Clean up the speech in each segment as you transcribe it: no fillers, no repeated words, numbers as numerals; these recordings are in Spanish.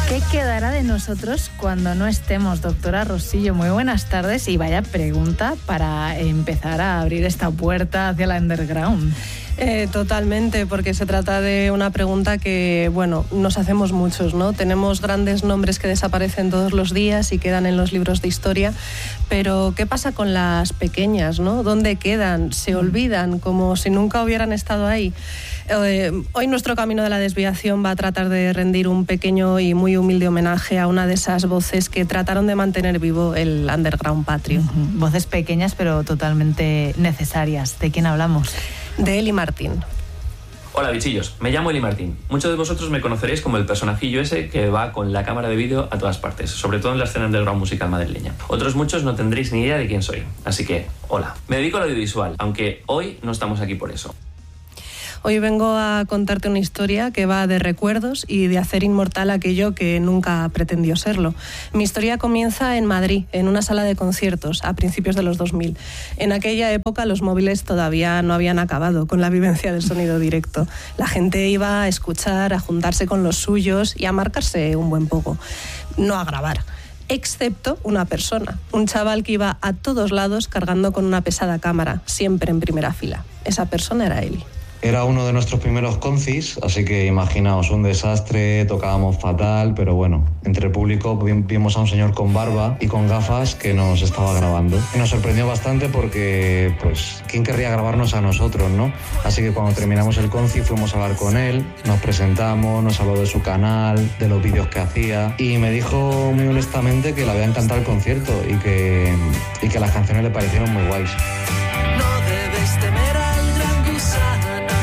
¿Qué quedará de nosotros cuando no estemos? Doctora Rosillo, muy buenas tardes y vaya pregunta para empezar a abrir esta puerta hacia la underground. Totalmente, porque se trata de una pregunta que, bueno, nos hacemos muchos, ¿no? Tenemos grandes nombres que desaparecen todos los días y quedan en los libros de historia, pero ¿qué pasa con las pequeñas, ¿no? ¿Dónde quedan? ¿Se olvidan como si nunca hubieran estado ahí? Hoy nuestro camino de la desviación va a tratar de rendir un pequeño y muy humilde homenaje a una de esas voces que trataron de mantener vivo el underground patrio. Voces pequeñas pero totalmente necesarias. ¿De quién hablamos? De Eli Martín. Hola bichillos, me llamo Eli Martín. Muchos de vosotros me conoceréis como el personajillo ese que va con la cámara de vídeo a todas partes, sobre todo en la escena underground musical madrileña. Otros muchos no tendréis ni idea de quién soy, así que, hola. Me dedico al audiovisual, aunque hoy no estamos aquí por eso. Hoy vengo a contarte una historia que va de recuerdos y de hacer inmortal aquello que nunca pretendió serlo. Mi historia comienza en Madrid, en una sala de conciertos, a principios de los 2000. En aquella época los móviles todavía no habían acabado con la vivencia del sonido directo. La gente iba a escuchar, a juntarse con los suyos y a marcarse un buen poco, no a grabar. Excepto una persona, un chaval que iba a todos lados cargando con una pesada cámara, siempre en primera fila. Esa persona era Eli. Era uno de nuestros primeros concis, así que imaginaos, un desastre, tocábamos fatal, pero bueno, entre el público vimos a un señor con barba y con gafas que nos estaba grabando. Y nos sorprendió bastante porque, pues, ¿quién querría grabarnos a nosotros, no? Así que cuando terminamos el conci fuimos a hablar con él, nos presentamos, nos habló de su canal, de los vídeos que hacía y me dijo muy honestamente que le había encantado el concierto y que las canciones le parecieron muy guays. No debes temer al gran gusano.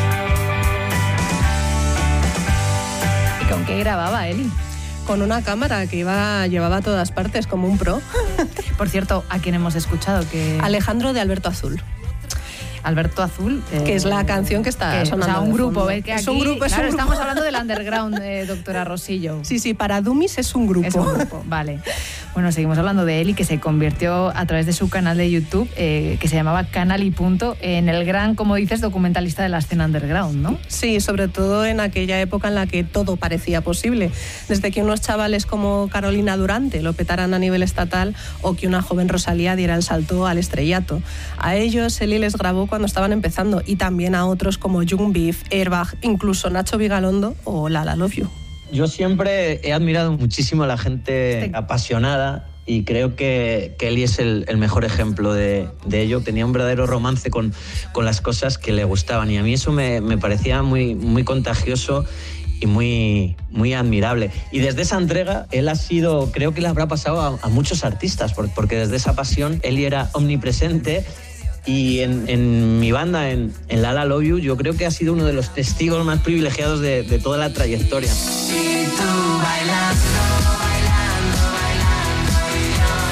¿Con qué grababa Eli? Con una cámara que llevaba a todas partes, como un pro. Por cierto, ¿a quién hemos escuchado? Alejandro de Alberto Azul. Alberto Azul. Que es la canción que está sonando. O sea, un grupo. Es un grupo. Claro, estamos hablando del underground, doctora Rosillo. Sí, para Dummies es un grupo. Es un grupo, vale. Bueno, seguimos hablando de Eli, que se convirtió a través de su canal de YouTube, que se llamaba Canal y Punto, en el gran, como dices, documentalista de la escena underground, ¿no? Sí, sobre todo en aquella época en la que todo parecía posible. Desde que unos chavales como Carolina Durante lo petaran a nivel estatal o que una joven Rosalía diera el salto al estrellato. A ellos Eli les grabó cuando estaban empezando y también a otros como Young Beef, Airbag, incluso Nacho Vigalondo o Lala Love You. Yo siempre he admirado muchísimo a la gente apasionada y creo que Eli es el mejor ejemplo de ello. Tenía un verdadero romance con las cosas que le gustaban y a mí eso me parecía muy, muy contagioso y muy, muy admirable. Y desde esa entrega, él ha sido, creo que le habrá pasado a muchos artistas, porque desde esa pasión Eli era omnipresente. Y en mi banda, en Lala Love You, yo creo que ha sido uno de los testigos más privilegiados de toda la trayectoria. Y tú bailando, bailando, bailando, y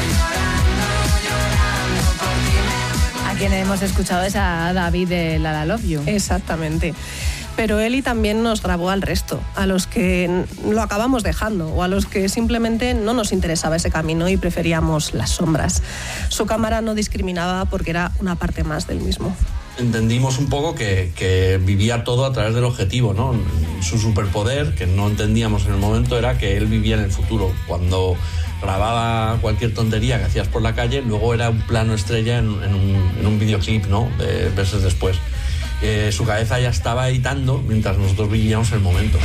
yo llorando por ti. A quien hemos escuchado es a David de Lala Love You. Exactamente. Pero Eli también nos grabó al resto, a los que lo acabamos dejando o a los que simplemente no nos interesaba ese camino y preferíamos las sombras. Su cámara no discriminaba porque era una parte más del mismo. Entendimos un poco que vivía todo a través del objetivo, ¿no? Su superpoder, que no entendíamos en el momento, era que él vivía en el futuro. Cuando grababa cualquier tontería que hacías por la calle, luego era un plano estrella en un videoclip, ¿no? De meses después. Su cabeza ya estaba editando mientras nosotros vivíamos el momento.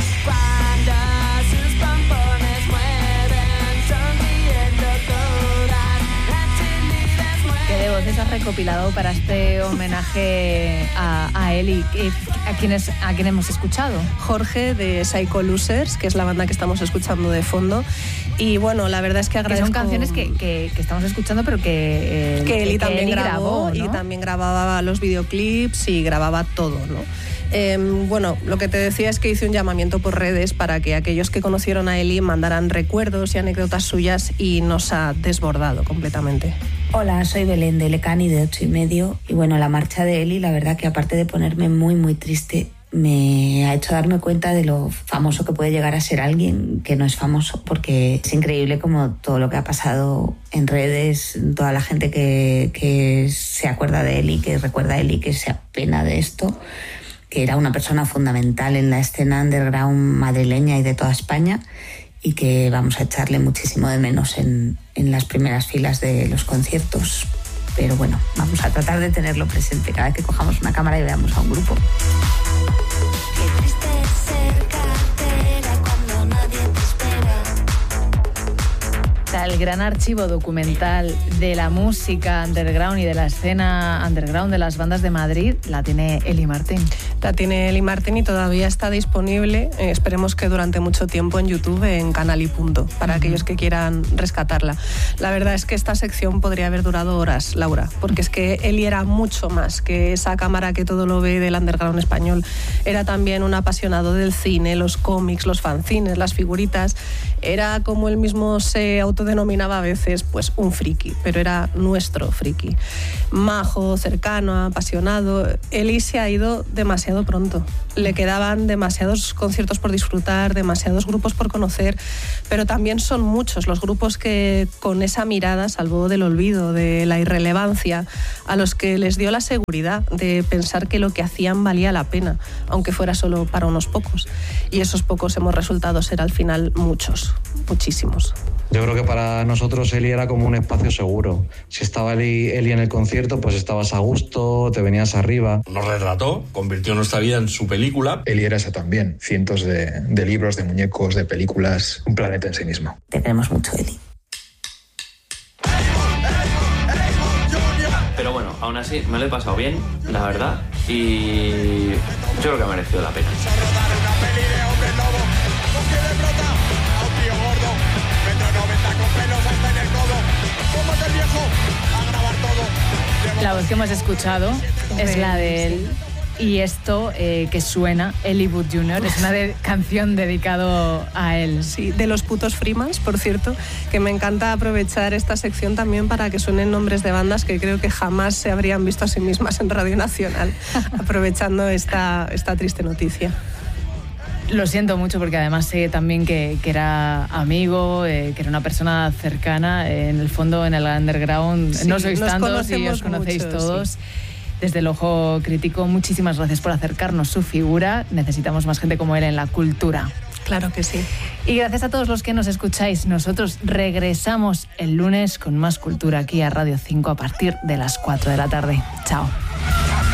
¿Qué de voces has recopilado para este homenaje a Eli? ¿A quién hemos escuchado? Jorge de Psycho Losers, que es la banda que estamos escuchando de fondo. Y bueno, la verdad es que agradezco... Que son canciones que estamos escuchando, pero que Eli también Eli grabó, ¿no? Y también grababa los videoclips y grababa todo, ¿no? Bueno, lo que te decía es que hice un llamamiento por redes para que aquellos que conocieron a Eli mandaran recuerdos y anécdotas suyas y nos ha desbordado completamente. Hola, soy Belén de Lecani de 8:30 y bueno, la marcha de Eli, la verdad que aparte de ponerme muy muy triste, me ha hecho darme cuenta de lo famoso que puede llegar a ser alguien que no es famoso, porque es increíble como todo lo que ha pasado en redes, toda la gente que se acuerda de Eli, que recuerda a Eli, que se apena de esto, que era una persona fundamental en la escena underground madrileña y de toda España. y que vamos a echarle muchísimo de menos en las primeras filas de los conciertos. Pero bueno, vamos a tratar de tenerlo presente cada vez que cojamos una cámara y veamos a un grupo. El gran archivo documental de la música underground y de la escena underground de las bandas de Madrid la tiene Eli Martín. La tiene Eli Martín y todavía está disponible, esperemos que durante mucho tiempo, en YouTube, en Canal y Punto, para aquellos que quieran rescatarla. La verdad es que esta sección podría haber durado horas, Laura, porque es que Eli era mucho más que esa cámara que todo lo ve del underground español. Era también un apasionado del cine, los cómics, los fanzines, las figuritas. Era, como él mismo se autodenominaba a veces, pues un friki, pero era nuestro friki. Majo, cercano, apasionado. Eli se ha ido demasiado pronto. Le quedaban demasiados conciertos por disfrutar, demasiados grupos por conocer, pero también son muchos los grupos que, con esa mirada, salvo del olvido, de la irrelevancia, a los que les dio la seguridad de pensar que lo que hacían valía la pena, aunque fuera solo para unos pocos. Y esos pocos hemos resultado ser al final muchos, muchísimos. Yo creo que para nosotros Eli era como un espacio seguro. Si estaba Eli en el concierto, pues estabas a gusto, te venías arriba. Nos retrató, convirtió nuestra vida en su película. Eli era esa también. Cientos de libros, de muñecos, de películas. Un planeta en sí mismo. Te queremos mucho, Eli. Pero bueno, aún así me lo he pasado bien, la verdad, y yo creo que ha merecido la pena. La voz que hemos escuchado es la de él. Y esto que suena, Eli Wood Jr., es una canción dedicado a él. Sí, de los putos Freemans, por cierto, que me encanta aprovechar esta sección también para que suenen nombres de bandas que creo que jamás se habrían visto a sí mismas en Radio Nacional, aprovechando esta triste noticia. Lo siento mucho porque además sé también que era amigo, que era una persona cercana. En el fondo, en el underground, sí, no sois tantos y os conocéis mucho, todos. Sí. Desde el Ojo Crítico, muchísimas gracias por acercarnos su figura. Necesitamos más gente como él en la cultura. Claro que sí. Y gracias a todos los que nos escucháis. Nosotros regresamos el lunes con más cultura aquí a Radio 5 a partir de las 4 de la tarde. Chao.